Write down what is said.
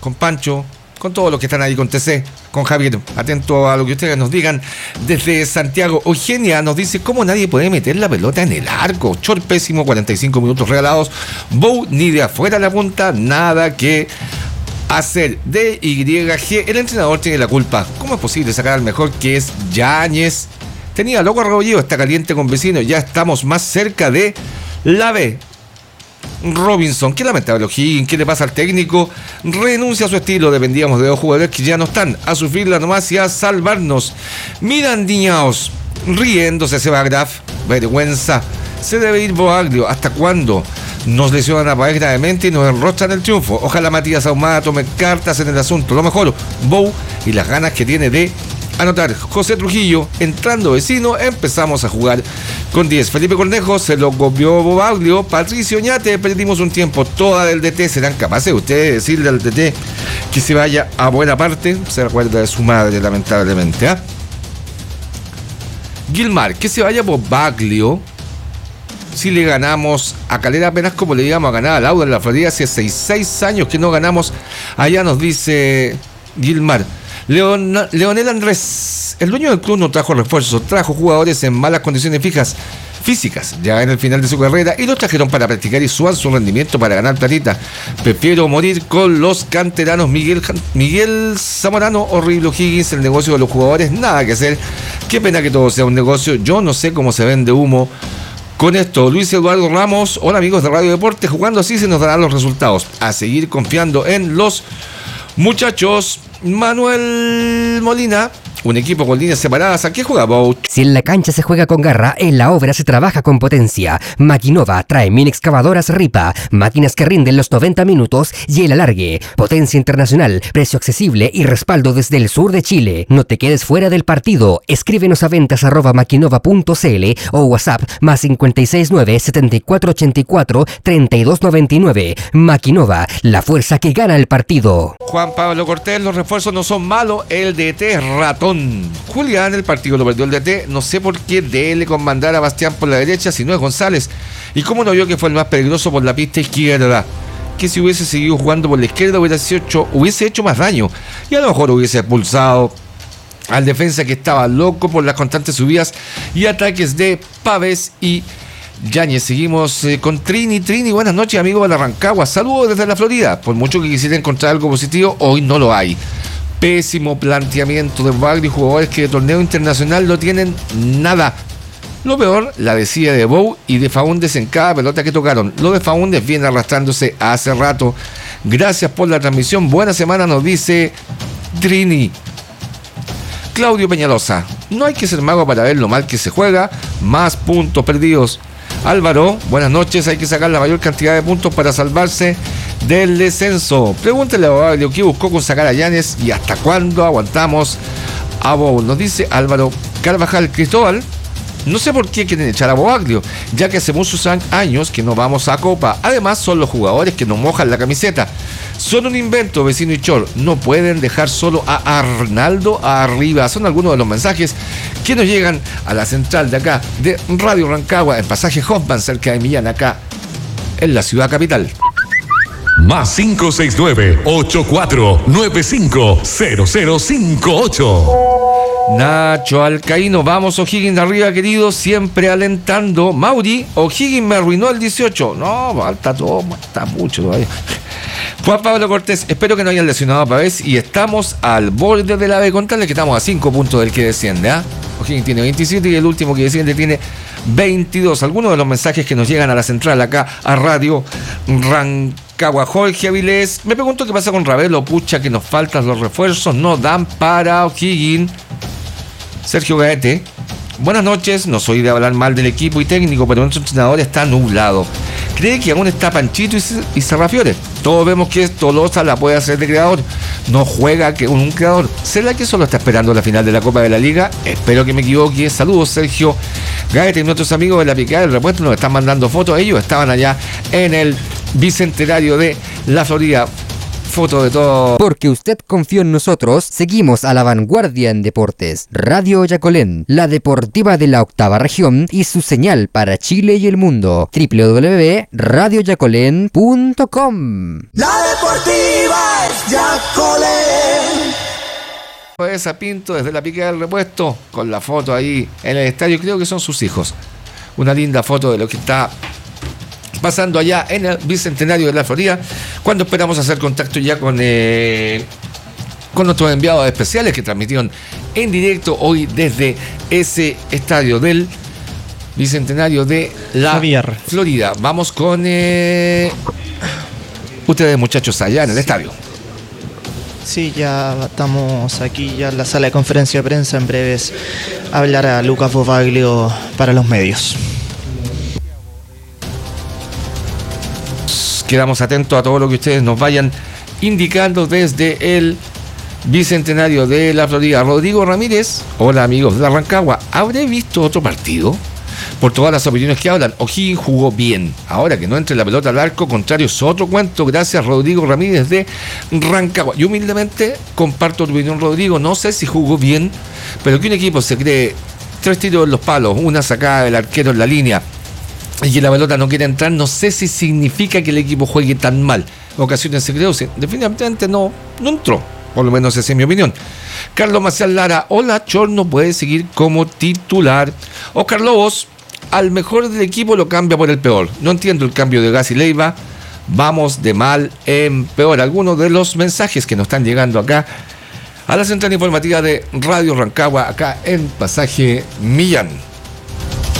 con Pancho, con todos los que están ahí, con TC, con Javier, atento a lo que ustedes nos digan. Desde Santiago, Eugenia nos dice: ¿cómo nadie puede meter la pelota en el arco? Chor pésimo, 45 minutos regalados. Bow ni de afuera la punta, nada que hacer. DYG, el entrenador tiene la culpa. ¿Cómo es posible sacar al mejor, que es Yáñez? Tenía loco Rebolledo, está caliente con vecinos, ya estamos más cerca de la B. Robinson, qué lamentable O'Higgins, ¿qué le pasa al técnico? Renuncia a su estilo, dependíamos de dos jugadores que ya no están, a sufrirla nomás y a salvarnos. Mirandiñaos, riéndose se va Graf, vergüenza, se debe ir Boaglio, ¿hasta cuándo? Nos lesionan a Paez gravemente y nos enrostran el triunfo. Ojalá Matías Ahumada tome cartas en el asunto, lo mejor, Bow y las ganas que tiene de anotar. José Trujillo, entrando vecino, empezamos a jugar con 10. Felipe Cornejo, se lo copió Bobaglio. Patricio Ñate, perdimos un tiempo toda del DT. ¿Serán capaces ustedes de decirle al DT que se vaya a buena parte? Se recuerda de su madre, lamentablemente. Gilmar, que se vaya Bobaglio. Si le ganamos a Calera apenas como le íbamos a ganar al Auda en la Florida hace 6 años que no ganamos. Allá nos dice Gilmar. Leonel Andrés, el dueño del club no trajo refuerzos, trajo jugadores en malas condiciones físicas ya en el final de su carrera y los trajeron para practicar y suban su rendimiento para ganar platita. Prefiero morir con los canteranos. Miguel Zamorano, horrible O'Higgins, el negocio de los jugadores, nada que hacer. Qué pena que todo sea un negocio, yo no sé cómo se vende humo con esto. Luis Eduardo Ramos, hola amigos de Radio Deporte, jugando así se nos darán los resultados. A seguir confiando en los muchachos. Manuel Molina, un equipo con líneas separadas. ¿A qué juega Bow? Si en la cancha se juega con garra, en la obra se trabaja con potencia. Maquinova trae mini excavadoras Ripa, máquinas que rinden los 90 minutos y el alargue. Potencia internacional, precio accesible y respaldo desde el sur de Chile. No te quedes fuera del partido. Escríbenos a ventas@maquinova.cl o WhatsApp +569 7484 3299. Maquinova, la fuerza que gana el partido. Juan Pablo Cortés, los refuerzos no son malos, el DT es ratón. Julián, el partido lo perdió el DT, no sé por qué dele con mandar a Bastián por la derecha si no es González. Y cómo no vio que fue el más peligroso por la pista izquierda, que si hubiese seguido jugando por la izquierda hubiese hecho más daño y a lo mejor hubiese expulsado al defensa, que estaba loco por las constantes subidas y ataques de Pavés y Yáñez. Seguimos con Trini, buenas noches amigo de la Rancagua, saludos desde la Florida. Por mucho que quisiera encontrar algo positivo, hoy no lo hay. Pésimo planteamiento de Bow y jugadores que de torneo internacional no tienen nada. Lo peor, la decía de Bow y de Faúndez en cada pelota que tocaron. Lo de Faúndez viene arrastrándose hace rato. Gracias por la transmisión, buena semana, nos dice Trini. Claudio Peñalosa, no hay que ser mago para ver lo mal que se juega, más puntos perdidos. Álvaro, buenas noches, hay que sacar la mayor cantidad de puntos para salvarse del descenso. Pregúntale a Bobaglio qué buscó con sacar a Yáñez y hasta cuándo aguantamos a Bow. Nos dice Álvaro Carvajal. Cristóbal, no sé por qué quieren echar a Bobaglio, ya que hace muchos años que no vamos a Copa. Además son los jugadores que nos mojan la camiseta. Son un invento, vecino y Chor. No pueden dejar solo a Arnaldo arriba. Son algunos de los mensajes que nos llegan a la central de acá de Radio Rancagua, en pasaje Hoffman, cerca de Millán, acá en la ciudad capital. +569-8495-0058. Nacho Alcaíno, vamos O'Higgins de arriba, querido, siempre alentando. Mauri, O'Higgins me arruinó el 18. No, falta todo, falta mucho todavía. Juan Pablo Cortés, espero que no hayan lesionado a Pavés y estamos al borde de la B. Contarles que estamos a 5 puntos del que desciende. O'Higgins tiene 27 y el último que desciende tiene 22. Algunos de los mensajes que nos llegan a la central acá a Radio Rancagua. Jorge Avilés, me pregunto qué pasa con Ravelo. Pucha, que nos faltan los refuerzos, no dan para O'Higgins. Sergio Gaete, buenas noches, no soy de hablar mal del equipo y técnico, pero nuestro entrenador está nublado. Cree que aún está Panchito y Serrafiore. Todos vemos que Tolosa la puede hacer de creador. No juega que un creador. ¿Será que solo está esperando la final de la Copa de la Liga? Espero que me equivoque. Saludos, Sergio Gaete y nuestros amigos de la Picada del Repuesto nos están mandando fotos. Ellos estaban allá en el Bicentenario de la Florida. Foto de todo. Porque usted confió en nosotros, seguimos a la vanguardia en deportes. Radio Yacolén, la deportiva de la octava región y su señal para Chile y el mundo. www.radioyacolén.com. La deportiva es Yacolén. esa Pinto desde la pica del repuesto, con la foto ahí en el estadio, creo que son sus hijos. Una linda foto de lo que está pasando allá en el Bicentenario de la Florida, cuando esperamos hacer contacto ya con nuestros enviados especiales que transmitieron en directo hoy desde ese estadio del Bicentenario de la Javier. Florida. Vamos con ustedes, muchachos, allá en el estadio. Sí, ya estamos aquí ya en la sala de conferencia de prensa. En breves hablará Lucas Bovaglio para los medios. Quedamos atentos a todo lo que ustedes nos vayan indicando desde el Bicentenario de la Florida. Rodrigo Ramírez, hola amigos de la Rancagua, ¿habré visto otro partido? Por todas las opiniones que hablan, O'Higgins jugó bien. Ahora que no entre la pelota al arco contrario es otro cuento. Gracias, Rodrigo Ramírez de Rancagua. Yo humildemente comparto tu opinión, Rodrigo. No sé si jugó bien, pero que un equipo se cree 3 tiros en los palos, una sacada del arquero en la línea y que la pelota no quiere entrar, no sé si significa que el equipo juegue tan mal. Ocasiones se creó, definitivamente no entró. Por lo menos esa es mi opinión. Carlos Maciel Lara, hola, Chorno puede seguir como titular. Oscar Lobos, al mejor del equipo lo cambia por el peor. No entiendo el cambio de Gassi Leiva. Vamos de mal en peor. Algunos de los mensajes que nos están llegando acá a la central informativa de Radio Rancagua, acá en Pasaje Millán.